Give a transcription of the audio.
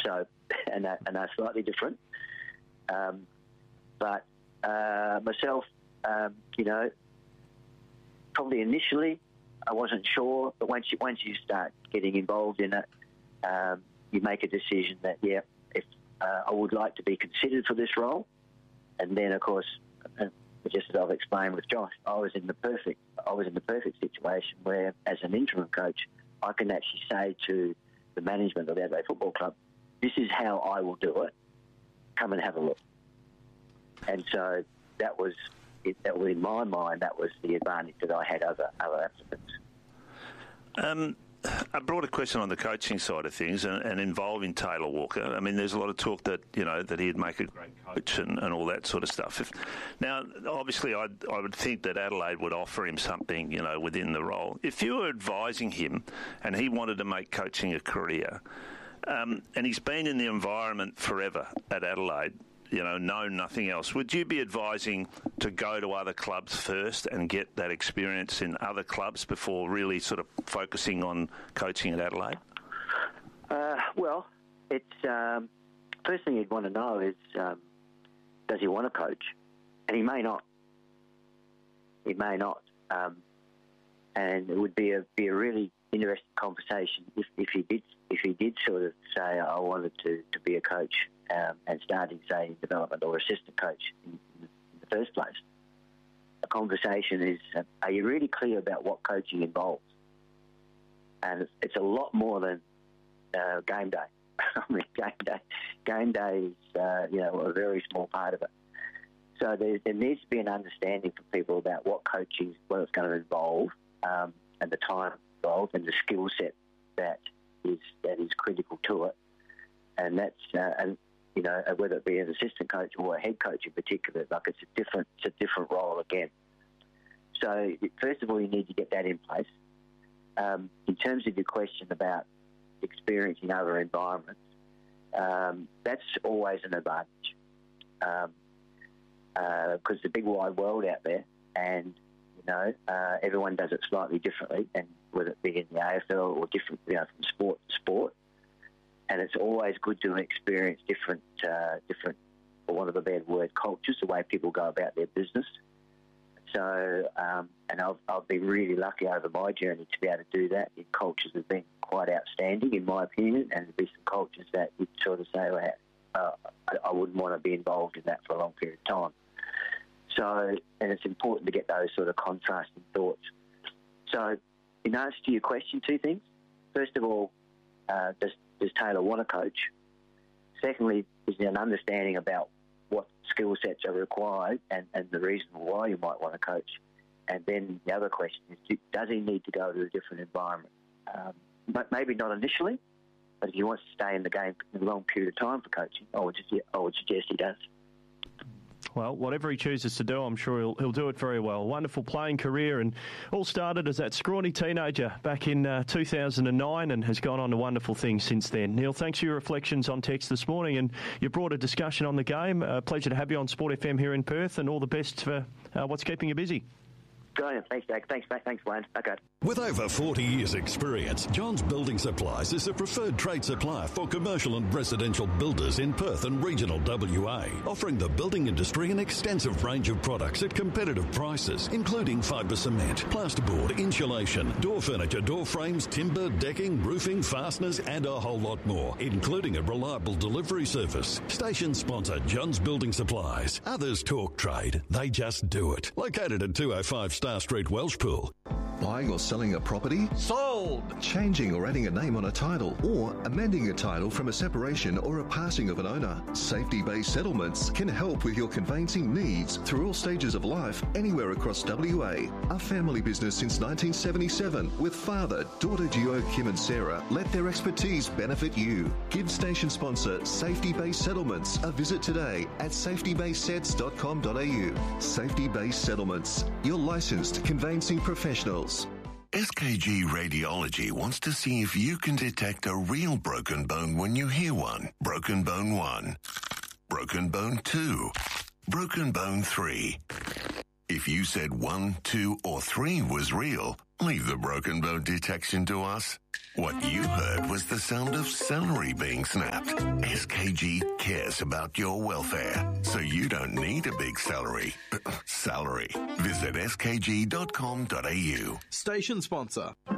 So, and they're slightly different. But myself, probably initially I wasn't sure, but once you start getting involved in it, you make a decision that if I would like to be considered for this role, and then of course, just as I've explained with Josh, I was in the perfect situation where, as an interim coach, I can actually say to the management of the Adelaide Football Club, "This is how I will do it. Come and have a look." And so that was in my mind, that was the advantage that I had over other applicants. A broader question on the coaching side of things and involving Taylor Walker. I mean, there's a lot of talk that, that he'd make a great coach and all that sort of stuff. Now, obviously, I would think that Adelaide would offer him something, within the role. If you were advising him and he wanted to make coaching a career, and he's been in the environment forever at Adelaide, known nothing else, would you be advising to go to other clubs first and get that experience in other clubs before really sort of focusing on coaching at Adelaide? Well, it's first thing you'd want to know is, does he want to coach? And he may not. He may not. And it would be a really interesting conversation if he did sort of say, I wanted to be a coach, and starting, say, in development or assistant coach in the first place. A conversation is, are you really clear about what coaching involves? And it's a lot more than game day. I mean, game day is, a very small part of it. So there needs to be an understanding for people about what coaching, what it's going to involve, and the time involved, and the skill set that is critical to it. And that's whether it be an assistant coach or a head coach in particular, like it's a different role again. So first of all, you need to get that in place. In terms of your question about experience in other environments, that's always an advantage, because the big wide world out there, and everyone does it slightly differently, and whether it be in the AFL or different, from sport to sport. And it's always good to experience different, for want of a better word, cultures, the way people go about their business. So, and I've been really lucky over my journey to be able to do that. The cultures have been quite outstanding, in my opinion, and there'll be some cultures that you'd sort of say, I wouldn't want to be involved in that for a long period of time. So, and it's important to get those sort of contrasting thoughts. So, in answer to your question, two things. First of all, does Taylor want to coach? Secondly, is there an understanding about what skill sets are required and the reason why you might want to coach? And then the other question is, does he need to go to a different environment? But maybe not initially, but if he wants to stay in the game for a long period of time for coaching, I would suggest he does. Well, whatever he chooses to do, I'm sure he'll do it very well. Wonderful playing career, and all started as that scrawny teenager back in 2009 and has gone on to wonderful things since then. Neil, thanks for your reflections on text this morning and your broader discussion on the game. Pleasure to have you on Sport FM here in Perth, and all the best for what's keeping you busy. Brilliant. Thanks, Jack. Thanks, Wayne. Okay. With over 40 years' experience, Johns Building Supplies is the preferred trade supplier for commercial and residential builders in Perth and regional WA, offering the building industry an extensive range of products at competitive prices, including fibre cement, plasterboard, insulation, door furniture, door frames, timber, decking, roofing, fasteners, and a whole lot more, including a reliable delivery service. Station sponsor Johns Building Supplies. Others talk trade, they just do it. Located at 205 Star Street, Welshpool. Buying or selling a property? Sold! Changing or adding a name on a title, or amending a title from a separation or a passing of an owner. Safety-based settlements can help with your conveyancing needs through all stages of life, anywhere across WA. A family business since 1977 with father, daughter duo Kim and Sarah. Let their expertise benefit you. Give station sponsor Safety-based Settlements a visit today at safetybasedsets.com.au. Safety-based Settlements, your licensed conveyancing professionals. SKG Radiology wants to see if you can detect a real broken bone when you hear one. Broken bone 1. Broken bone 2. Broken bone 3. If you said 1, 2 or 3 was real, leave the broken bone detection to us. What you heard was the sound of celery being snapped. SKG cares about your welfare, so you don't need a big salary. Visit skg.com.au. Station sponsor.